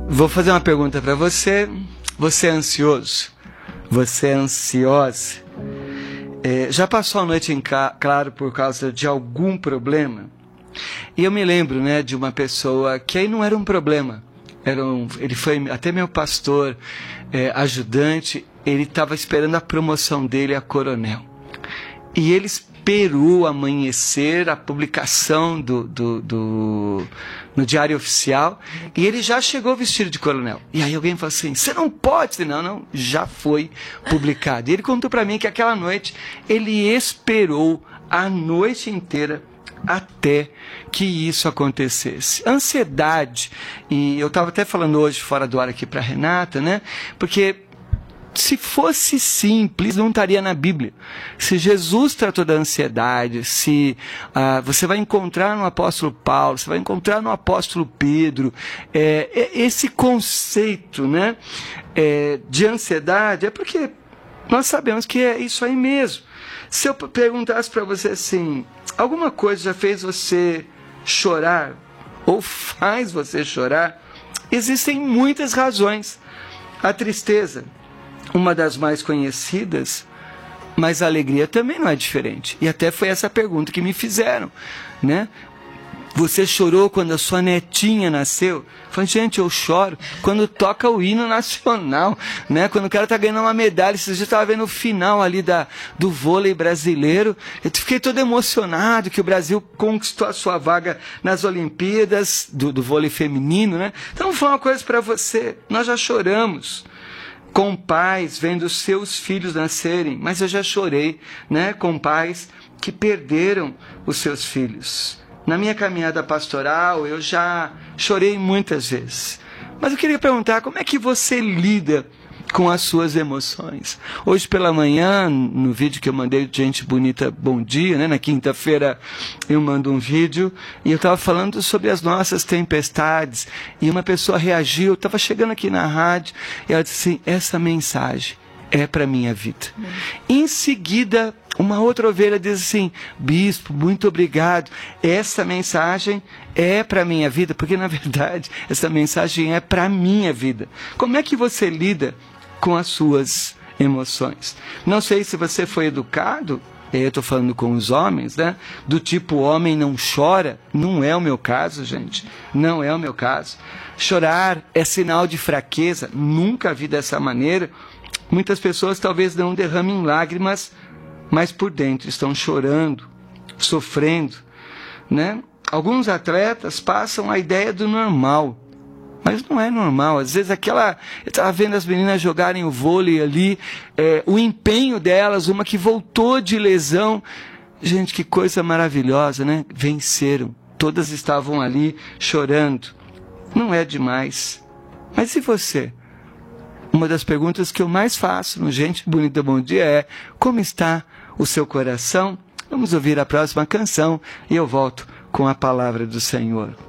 Vou fazer uma pergunta para você. Você é ansioso? Você é ansiosa? Já passou a noite em claro por causa de algum problema? E eu me lembro, né, de uma pessoa que aí não era um problema. Ele foi até meu pastor, ajudante. Ele estava esperando a promoção dele a coronel. E ele esperou amanhecer a publicação no Diário Oficial, e ele já chegou vestido de coronel. E aí alguém falou assim, você não pode. Não, já foi publicado. E ele contou para mim que aquela noite ele esperou a noite inteira até que isso acontecesse. Ansiedade, e eu estava até falando hoje fora do ar aqui para Renata, né? Porque se fosse simples, não estaria na Bíblia. Se Jesus tratou da ansiedade, se você vai encontrar no apóstolo Paulo, você vai encontrar no apóstolo Pedro, esse conceito, né, de ansiedade, é porque nós sabemos que é isso aí mesmo. Se eu perguntasse para você assim, alguma coisa já fez você chorar, ou faz você chorar, existem muitas razões. A tristeza, uma das mais conhecidas, mas a alegria também não é diferente. E até foi essa pergunta que me fizeram, né? Você chorou quando a sua netinha nasceu? Eu falei, gente, eu choro quando toca o hino nacional, né? Quando o cara tá ganhando uma medalha. Esses dias eu estava vendo o final ali do vôlei brasileiro. Eu fiquei todo emocionado que o Brasil conquistou a sua vaga nas Olimpíadas do vôlei feminino, né? Então, vou falar uma coisa para você. Nós já choramos com pais vendo seus filhos nascerem, mas eu já chorei, né, com pais que perderam os seus filhos. Na minha caminhada pastoral, eu já chorei muitas vezes. Mas eu queria perguntar, como é que você lida com as suas emoções? Hoje pela manhã, no vídeo que eu mandei de Gente Bonita Bom Dia, né? Na quinta-feira eu mando um vídeo, e eu estava falando sobre as nossas tempestades, e uma pessoa reagiu, eu estava chegando aqui na rádio, e ela disse assim, essa mensagem é para a minha vida. Em seguida, uma outra ovelha diz assim, bispo, muito obrigado, essa mensagem é para a minha vida, porque na verdade essa mensagem é para a minha vida. Como é que você lida com as suas emoções? Não sei se você foi educado, eu estou falando com os homens, né? Do tipo, homem não chora. Não é o meu caso, gente. Não é o meu caso. Chorar é sinal de fraqueza. Nunca vi dessa maneira. Muitas pessoas talvez não derramem lágrimas, mas por dentro estão chorando, sofrendo, né? Alguns atletas passam a ideia do normal, mas não é normal. Às vezes eu estava vendo as meninas jogarem o vôlei ali, o empenho delas, uma que voltou de lesão, gente, que coisa maravilhosa, né? Venceram, todas estavam ali chorando, não é demais. Mas e você? Uma das perguntas que eu mais faço no Gente Bonita Bom Dia é, como está o seu coração? Vamos ouvir a próxima canção e eu volto com a palavra do Senhor.